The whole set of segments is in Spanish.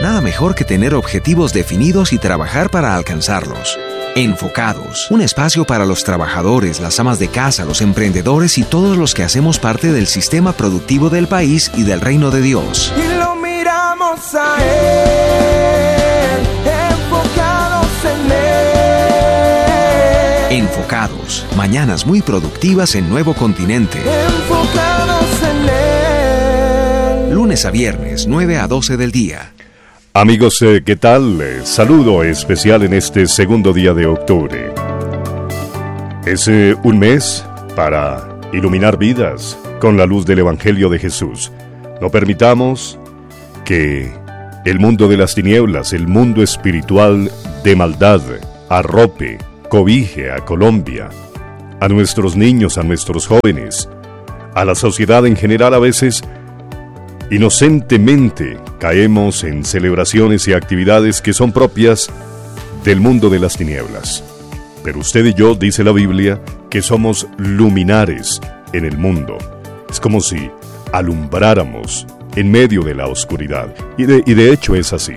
Nada mejor que tener objetivos definidos y trabajar para alcanzarlos. Enfocados, un espacio para los trabajadores, las amas de casa, los emprendedores y todos los que hacemos parte del sistema productivo del país y del reino de Dios. Y lo miramos a Él, enfocados en Él. Enfocados, mañanas muy productivas en Nuevo Continente. Enfocados en Él. Lunes a viernes, 9 a 12 del día. Amigos, ¿qué tal? Saludo especial en este segundo día de octubre. Es un mes para iluminar vidas con la luz del Evangelio de Jesús. No permitamos que el mundo de las tinieblas, el mundo espiritual de maldad, arrope, cobije a Colombia, a nuestros niños, a nuestros jóvenes, a la sociedad en general. A veces inocentemente caemos en celebraciones y actividades que son propias del mundo de las tinieblas. Pero usted y yo, dice la Biblia, que somos luminares en el mundo. Es como si alumbráramos en medio de la oscuridad. Y de hecho es así.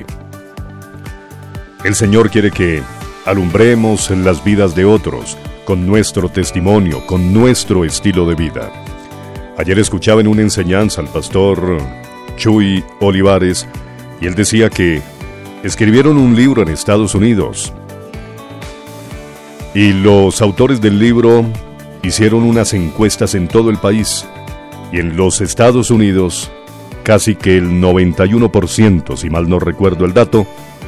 El Señor quiere que alumbremos las vidas de otros con nuestro testimonio, con nuestro estilo de vida. Ayer escuchaba en una enseñanza al pastor Chuy Olivares, y él decía que escribieron un libro en Estados Unidos, y los autores del libro hicieron unas encuestas en todo el país, y en los Estados Unidos casi que el 91%, si mal no recuerdo el dato,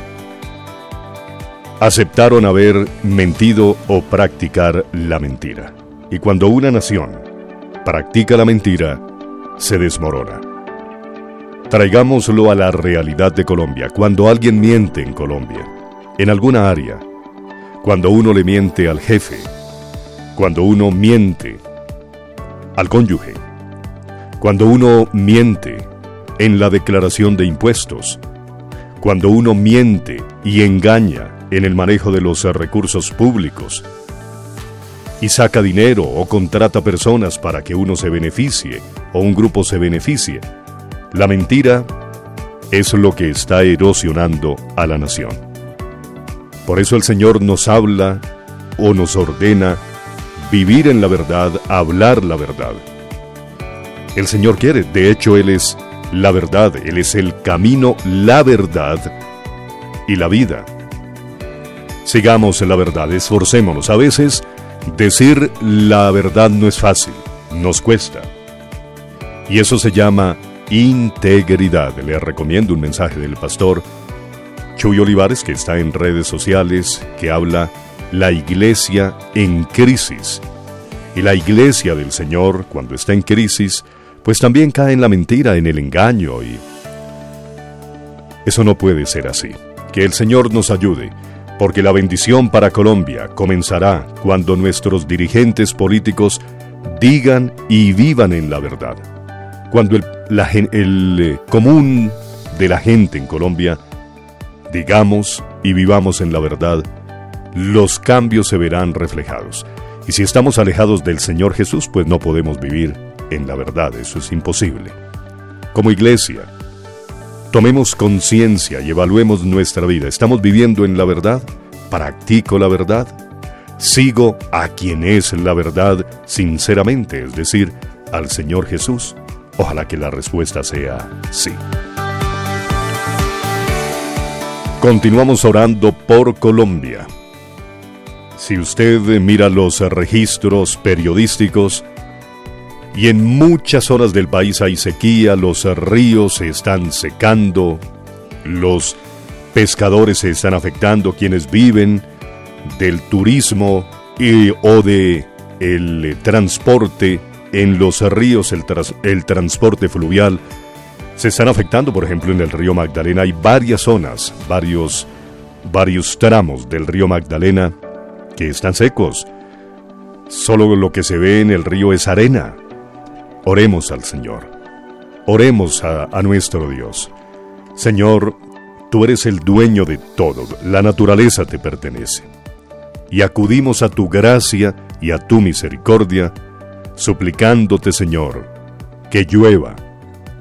aceptaron haber mentido o practicar la mentira. Y cuando una nación practica la mentira, se desmorona. Traigámoslo a la realidad de Colombia. Cuando alguien miente en Colombia, en alguna área, cuando uno le miente al jefe, cuando uno miente al cónyuge, cuando uno miente en la declaración de impuestos, cuando uno miente y engaña en el manejo de los recursos públicos y saca dinero o contrata personas para que uno se beneficie o un grupo se beneficie, la mentira es lo que está erosionando a la nación. Por eso el Señor nos habla o nos ordena vivir en la verdad, hablar la verdad. El Señor quiere, de hecho Él es la verdad, Él es el camino, la verdad y la vida. Sigamos en la verdad, esforcémonos. A veces decir la verdad no es fácil, nos cuesta. Y eso se llama integridad. Les recomiendo un mensaje del pastor Chuy Olivares, que está en redes sociales, que habla la iglesia en crisis. Y la iglesia del Señor, cuando está en crisis, pues también cae en la mentira, en el engaño, y eso no puede ser así. Que el Señor nos ayude, porque la bendición para Colombia comenzará cuando nuestros dirigentes políticos digan y vivan en la verdad. Cuando el común de la gente en Colombia digamos y vivamos en la verdad, los cambios se verán reflejados. Y si estamos alejados del Señor Jesús, pues no podemos vivir en la verdad, eso es imposible. Como iglesia, tomemos conciencia y evaluemos nuestra vida. ¿Estamos viviendo en la verdad? ¿Practico la verdad? ¿Sigo a quien es la verdad sinceramente, es decir, al Señor Jesús? Ojalá que la respuesta sea sí. Continuamos orando por Colombia. Si usted mira los registros periodísticos, y en muchas zonas del país hay sequía, los ríos se están secando, los pescadores se están afectando, quienes viven del turismo o de el transporte en los ríos, el transporte fluvial, se están afectando. Por ejemplo, en el río Magdalena hay varias zonas, varios tramos del río Magdalena que están secos. Solo lo que se ve en el río es arena. Oremos al Señor. Oremos a nuestro Dios. Señor, tú eres el dueño de todo. La naturaleza te pertenece. Y acudimos a tu gracia y a tu misericordia, suplicándote, Señor, que llueva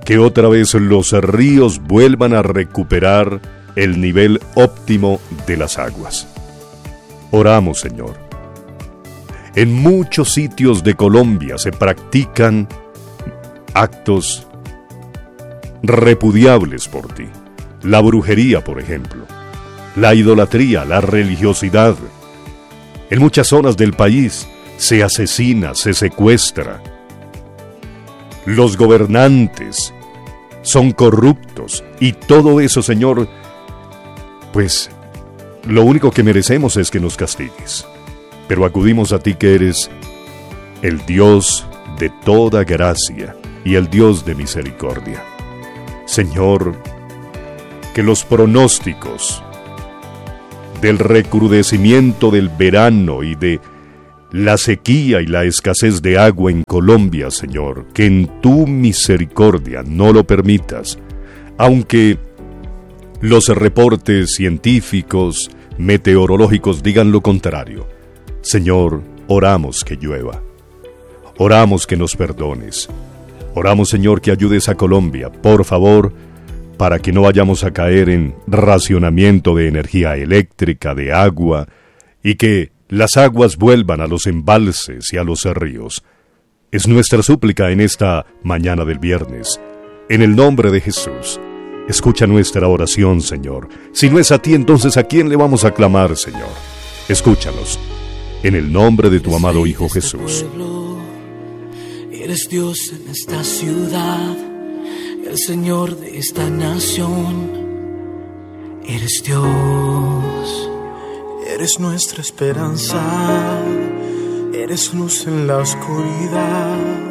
que otra vez los ríos vuelvan a recuperar el nivel óptimo de las aguas. Oramos, Señor. En muchos sitios de Colombia se practican actos repudiables por ti. La brujería, por ejemplo, la idolatría, la religiosidad. En muchas zonas del país se asesina, se secuestra. Los gobernantes son corruptos y todo eso, Señor, pues lo único que merecemos es que nos castigues. Pero acudimos a ti, que eres el Dios de toda gracia y el Dios de misericordia. Señor, que los pronósticos del recrudecimiento del verano y de la sequía y la escasez de agua en Colombia, Señor, que en tu misericordia no lo permitas, aunque los reportes científicos, meteorológicos digan lo contrario. Señor, oramos que llueva, oramos que nos perdones, oramos, Señor, que ayudes a Colombia, por favor, para que no vayamos a caer en racionamiento de energía eléctrica, de agua, y que las aguas vuelvan a los embalses y a los ríos. Es nuestra súplica en esta mañana del viernes. En el nombre de Jesús, escucha nuestra oración, Señor. Si no es a ti, entonces ¿a quién le vamos a clamar, Señor? Escúchanos. En el nombre de tu amado Hijo Jesús. Eres Dios en esta ciudad, el Señor de esta nación. Eres Dios, eres nuestra esperanza, eres luz en la oscuridad.